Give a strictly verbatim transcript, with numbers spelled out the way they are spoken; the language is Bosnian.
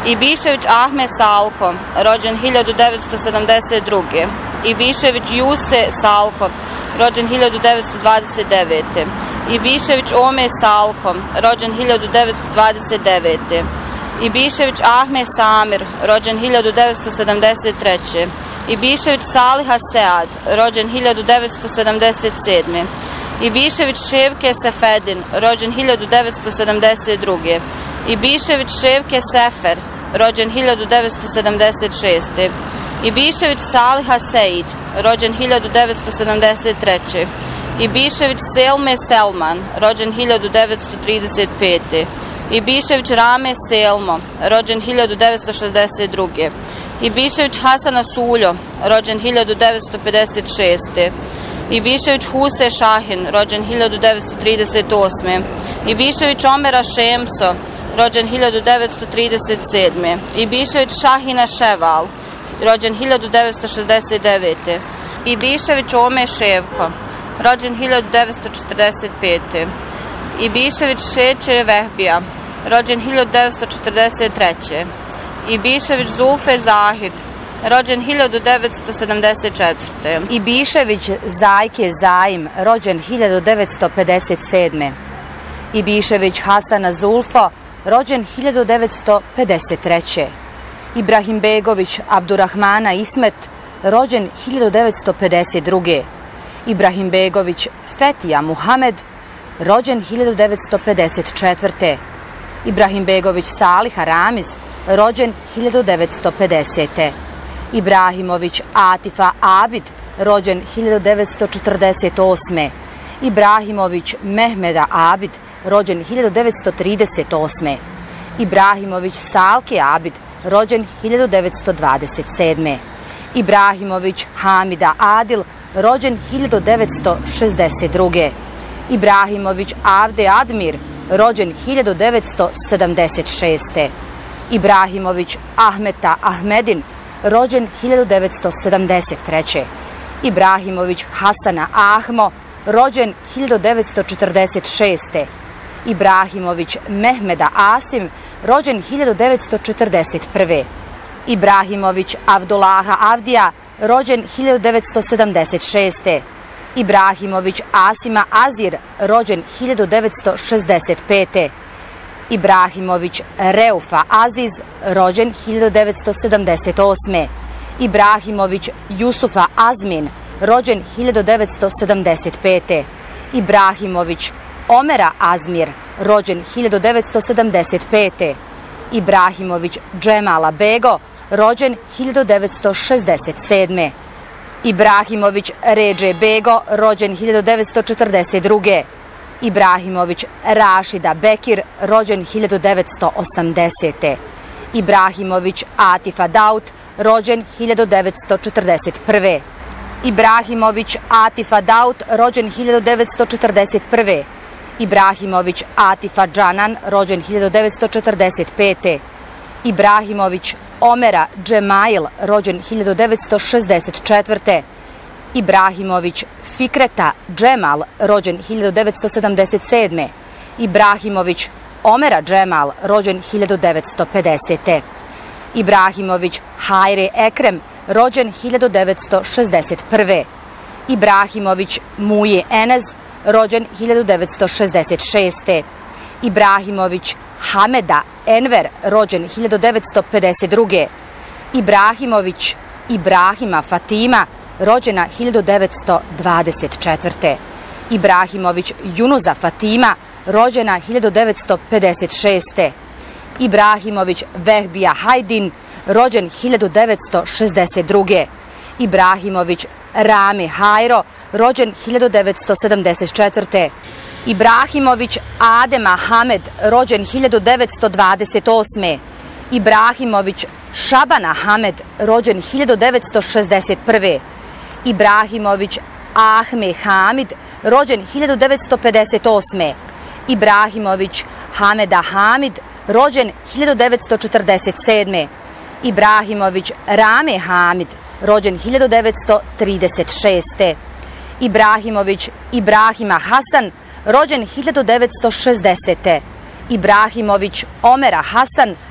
Ibišević Ahmed Salko, rođen hiljadu devetsto sedamdeset druge. Ibišević Juse Salko, rođen hiljadu devetsto dvadeset devete. Ibišević Ome Salko, rođen hiljadu devetsto dvadeset devete. Ibišević Ahmed Samir, rođen hiljadu devetsto sedamdeset treće. Ibišević Saliha Sead, rođen hiljadu devetsto sedamdeset sedme. Ibišević Ševke Sefedin, rođen hiljadu devetsto sedamdeset druge. Ibišević Ševke Sefer, rođen hiljadu devetsto sedamdeset šeste. Ibišević Saliha Seid, rođen hiljadu devetsto sedamdeset treće. Ibišević Selme Selman, rođen hiljadu devetsto trideset pete. Ibišević Rame Selmo, rođen hiljadu devetsto šezdeset druge. Ibišević Hasan Asuljo, rođen hiljadu devetsto pedeset šeste. Ibišević Huse Šahin, rođen hiljadu devetsto trideset osme. Ibišević Omera Šemso, rođen hiljadu devetsto trideset sedme. Ibišević Šahina Ševal, rođen hiljadu devetsto šezdeset devete. Ibišević Ome Ševko, rođen hiljadu devetsto četrdeset pete. Ibišević Šeće Vehbija, rođen hiljadu devetsto četrdeset treće. Ibišević Zulfe Zahid, rođen hiljadu devetsto sedamdeset četvrte. Ibišević Zajke Zaim, rođen hiljadu devetsto pedeset sedme. Ibišević Hasana Zulfo, rođen hiljadu devetsto pedeset treće. Ibrahimbegović Abdurrahmana Ismet, rođen hiljadu devetsto pedeset druge. Ibrahimbegović Fetija Muhamed, rođen hiljadu devetsto pedeset četvrte. Ibrahimbegović Saliha Ramiz, rođen hiljadu devetsto pedesete. Ibrahimović Atifa Abid, rođen hiljadu devetsto četrdeset osme. Ibrahimović Mehmeda Abid, rođen hiljadu devetsto trideset osme. Ibrahimović Salke Abid, rođen hiljadu devetsto dvadeset sedme. Ibrahimović Hamida Adil, rođen hiljadu devetsto šezdeset druge. Ibrahimović Avde Admir, rođen hiljadu devetsto sedamdeset šeste. Ibrahimović Ahmeta Ahmedin, rođen hiljadu devetsto sedamdeset treće. Ibrahimović Hasana Ahmo, rođen hiljadu devetsto četrdeset šeste. Ibrahimović Mehmeda Asim, rođen hiljadu devetsto četrdeset prve. Ibrahimović Avdulaha Avdija, rođen hiljadu devetsto sedamdeset šeste. Ibrahimović Asima Azir, rođen hiljadu devetsto šezdeset pete. Ibrahimović Reufa Aziz, rođen hiljadu devetsto sedamdeset osme. Ibrahimović Jusufa Azmin, rođen hiljadu devetsto sedamdeset pete. Ibrahimović Omera Azmir, rođen hiljadu devetsto sedamdeset pete. Ibrahimović Džemala Bego, rođen hiljadu devetsto šezdeset sedme. Ibrahimović Ređe Bego, rođen hiljadu devetsto četrdeset druge. Ibrahimović Rašida Bekir, rođen hiljadu devetsto osamdesete. Ibrahimović Atifa Daut, rođen hiljadu devetsto četrdeset prve. Ibrahimović Atifa Daut, rođen hiljadu devetsto četrdeset prve. Ibrahimović Atifa Džanan, rođen hiljadu devetsto četrdeset pete. Ibrahimović Omera Džemail, rođen hiljadu devetsto šezdeset četvrte. Ibrahimović Fikreta Džemal, rođen hiljadu devetsto sedamdeset sedme. Ibrahimović Omera Džemal, rođen hiljadu devetsto pedesete. Ibrahimović Hajre Ekrem, rođen hiljadu devetsto šezdeset prve. Ibrahimović Muje Enez, rođen hiljadu devetsto šezdeset šeste. Ibrahimović Hameda Enver, rođen hiljadu devetsto pedeset druge. Ibrahimović Ibrahima Fatima, rođena hiljadu devetsto dvadeset četvrte. Ibrahimović Junuza Fatima, rođena hiljadu devetsto pedeset šeste. Ibrahimović Vehbija Hajdin, rođen hiljadu devetsto šezdeset druge. Ibrahimović Rame Hajro, rođen hiljadu devetsto sedamdeset četvrte. Ibrahimović Adem Ahamed, rođen hiljadu devetsto dvadeset osme. Ibrahimović Šabana Hamed, rođen hiljadu devetsto šezdeset prve. Ibrahimović Ahme Hamid, rođen hiljadu devetsto pedeset osme. Ibrahimović Hameda Hamid, rođen hiljadu devetsto četrdeset sedme. Ibrahimović Rame Hamid, rođen hiljadu devetsto trideset šeste. Ibrahimović Ibrahima Hasan, rođen hiljadu devetsto šezdesete. Ibrahimović Omera Hasan,